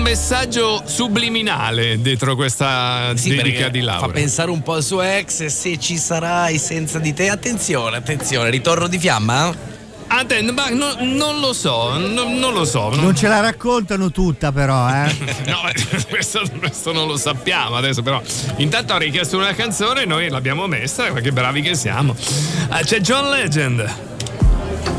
messaggio subliminale dietro questa dedica di Laura. Fa pensare un po' al suo ex, se ci sarai senza di te. Attenzione, ritorno di fiamma? Ma non lo so, non lo so. Non ce la raccontano tutta però, No, questo non lo sappiamo adesso, però intanto ha richiesto una canzone e noi l'abbiamo messa, ma che bravi che siamo. C'è John Legend.